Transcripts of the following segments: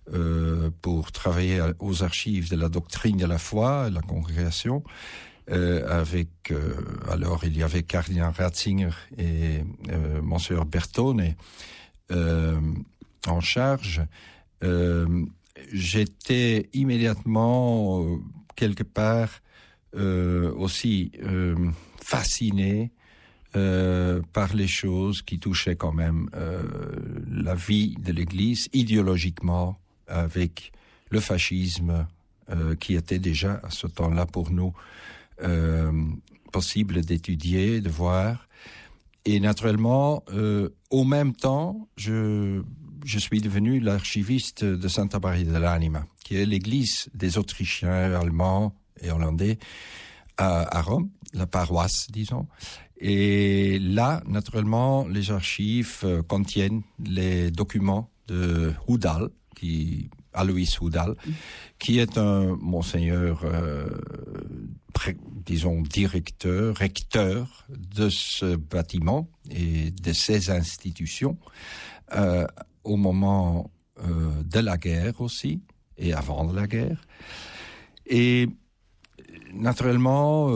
pour travailler aux archives de la doctrine de la foi, la congrégation, alors il y avait Cardinal Ratzinger et Monseigneur Bertone en charge. J'étais immédiatement quelque part aussi fasciné par les choses qui touchaient quand même la vie de l'Église idéologiquement, avec le fascisme qui était déjà à ce temps-là pour nous possible d'étudier, de voir. Et naturellement, au même temps, je suis devenu l'archiviste de Santa Maria dell'Anima, qui est l'église des Autrichiens, Allemands et Hollandais à Rome, la paroisse, disons. Et là, naturellement, les archives contiennent les documents de Houdal, Alois Houdal, qui est un monseigneur, recteur de ce bâtiment et de ces institutions au moment de la guerre aussi, et avant de la guerre. Et naturellement,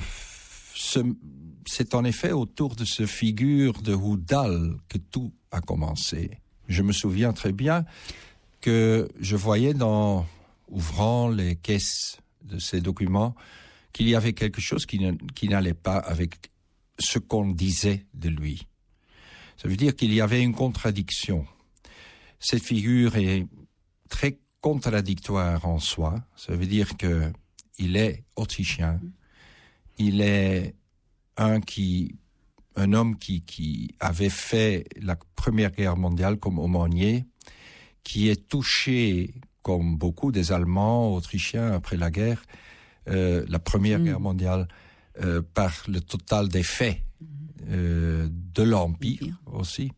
c'est en effet autour de ce figure de Houdal que tout a commencé. Je me souviens très bien que je voyais ouvrant les caisses de ces documents, qu'il y avait quelque chose qui n'allait pas avec ce qu'on disait de lui. Ça veut dire qu'il y avait une contradiction. Cette figure est très contradictoire en soi. Ça veut dire que il est autrichien. Il est un homme qui avait fait la Première Guerre mondiale comme aumônier, qui est touché, comme beaucoup des Allemands, Autrichiens après la guerre, la Première Guerre mondiale, par le total des faits de l'Empire aussi.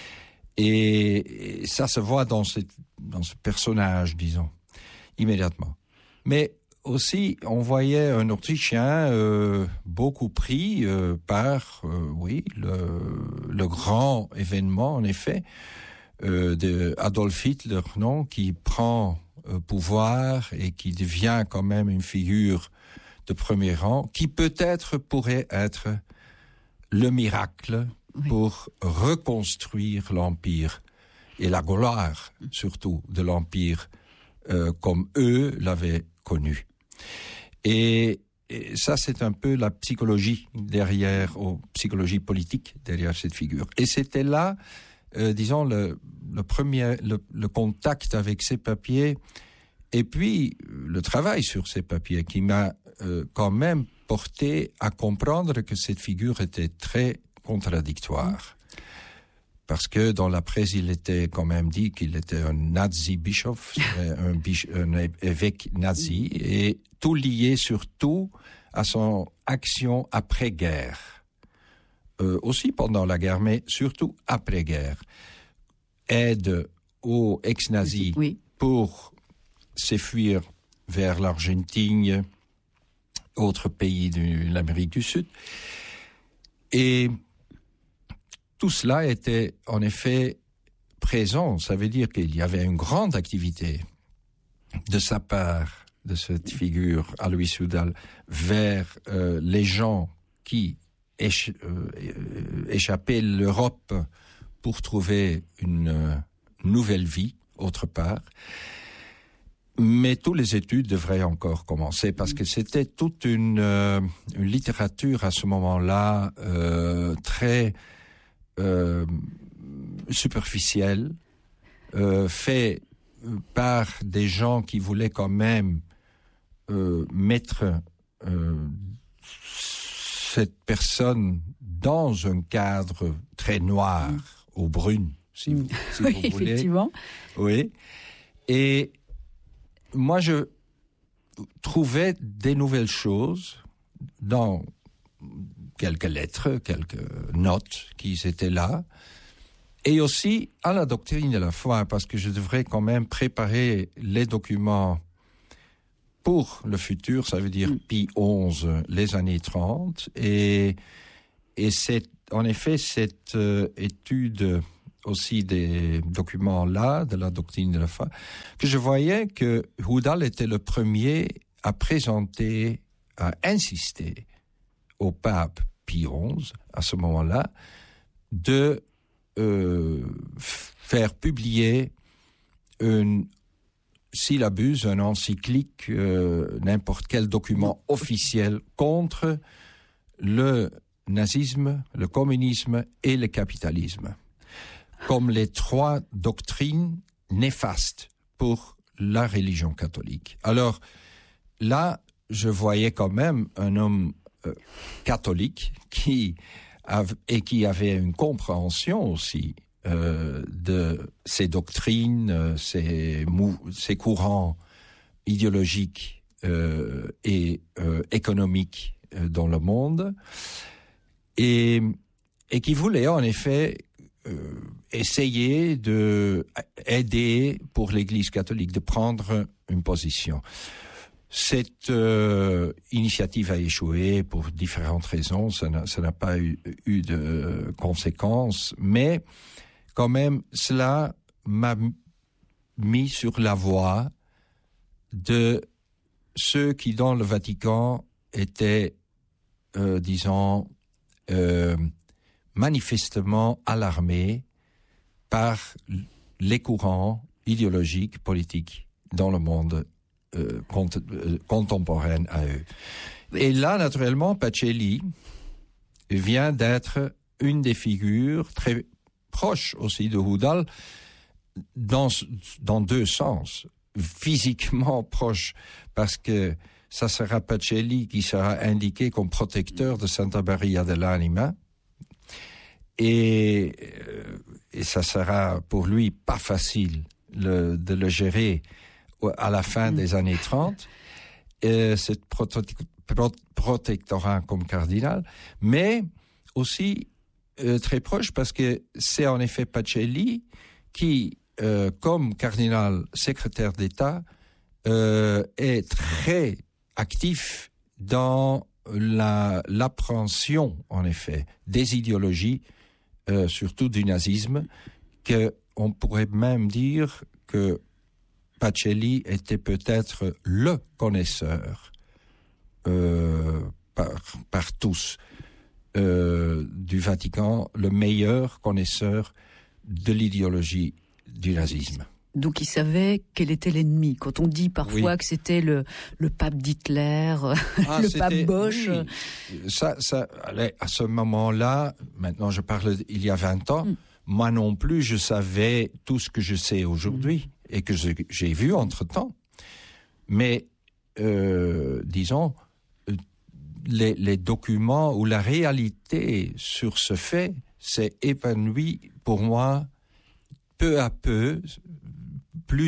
Et ça se voit dans ce personnage, disons, immédiatement. Mais aussi, on voyait un Autrichien beaucoup pris par, le grand événement, en effet, de Adolf Hitler, non, qui prend pouvoir et qui devient quand même une figure de premier rang, qui peut-être pourrait être le miracle pour reconstruire l'Empire et la gloire, surtout, de l'Empire comme eux l'avaient connu. Et ça, c'est un peu la psychologie psychologie politique derrière cette figure. Et c'était là, disons, le contact avec ces papiers, et puis le travail sur ces papiers qui m'a quand même porté à comprendre que cette figure était très contradictoire. Parce que dans la presse, il était quand même dit qu'il était un nazi-bischof, un évêque nazi, et tout lié surtout à son action après-guerre. Aussi pendant la guerre, mais surtout après-guerre. Aide aux ex-nazis pour s'enfuir vers l'Argentine, autres pays de l'Amérique du Sud. Et tout cela était en effet présent. Ça veut dire qu'il y avait une grande activité de sa part, de cette figure, Alois Houdal, vers les gens qui échappaient l'Europe pour trouver une nouvelle vie autre part. Mais toutes les études devraient encore commencer parce que c'était toute une littérature à ce moment-là très superficielle, fait par des gens qui voulaient quand même mettre cette personne dans un cadre très noir, au brune, si vous voulez. Effectivement. Oui. Et moi, je trouvais des nouvelles choses dans quelques lettres, quelques notes qui étaient là, et aussi à la doctrine de la foi, parce que je devrais quand même préparer les documents pour le futur, ça veut dire Pie XI, les années 30, et c'est en effet cette étude aussi des documents là, de la doctrine de la foi, que je voyais que Hudal était le premier à présenter, à insister au pape Pie XI, à ce moment-là, de faire publier une syllabus, un encyclique, n'importe quel document officiel contre le nazisme, le communisme et le capitalisme, comme les trois doctrines néfastes pour la religion catholique. Alors là, je voyais quand même un homme catholique qui avait une compréhension aussi de ces doctrines, ces courants idéologiques et économiques dans le monde, et qui voulait en effet essayer de aider pour l'Église catholique de prendre une position. Cette initiative a échoué pour différentes raisons, ça n'a pas eu de conséquences, mais quand même, cela m'a mis sur la voie de ceux qui, dans le Vatican, étaient, manifestement alarmés par les courants idéologiques, politiques dans le monde contemporain à eux. Et là, naturellement, Pacelli vient d'être une des figures très proches aussi de Hudal dans deux sens. Physiquement proche, parce que ça sera Pacelli qui sera indiqué comme protecteur de Santa Maria dell'Anima, et ça sera pour lui pas facile de le gérer à la fin des années 30, cette protectorat comme cardinal, mais aussi très proche parce que c'est en effet Pacelli qui, comme cardinal secrétaire d'État, est très actif dans l'appréhension, en effet, des idéologies, surtout du nazisme, qu'on pourrait même dire que Pacelli était peut-être le connaisseur par tous du Vatican, le meilleur connaisseur de l'idéologie du nazisme. Donc il savait quel était l'ennemi. Quand on dit parfois que c'était le pape d'Hitler, le pape Bosch. Oui. Ça, à ce moment-là, maintenant je parle il y a 20 ans, moi non plus je savais tout ce que je sais aujourd'hui et que j'ai vu entre-temps. Mais, disons, les documents ou la réalité sur ce fait s'est épanouie pour moi peu à peu, plus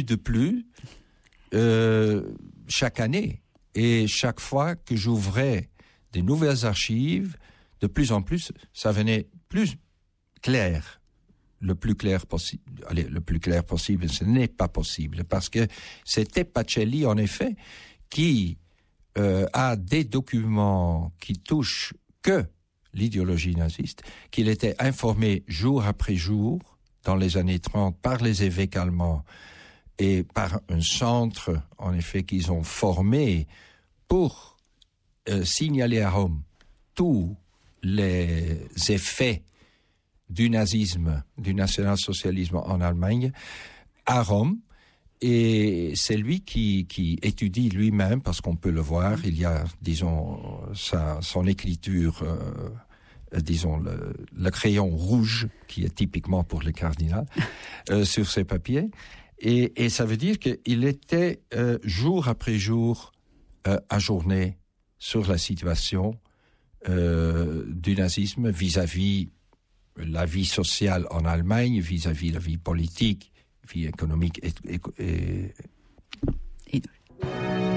chaque année. Et chaque fois que j'ouvrais des nouvelles archives, de plus en plus, ça venait plus clair. Le plus clair possible. Allez, le plus clair possible, ce n'est pas possible. Parce que c'était Pacelli, en effet, qui a des documents qui touchent que l'idéologie naziste, qu'il était informé jour après jour, dans les années 30, par les évêques allemands et par un centre, en effet, qu'ils ont formé pour signaler à Rome tous les effets du nazisme, du national-socialisme en Allemagne, à Rome. Et c'est lui qui étudie lui-même, parce qu'on peut le voir, il y a, disons, son écriture, disons, le crayon rouge, qui est typiquement pour les cardinals, sur ses papiers. Et ça veut dire qu'il était jour après jour ajourné sur la situation du nazisme vis-à-vis la vie sociale en Allemagne, vis-à-vis la vie politique, vie économique et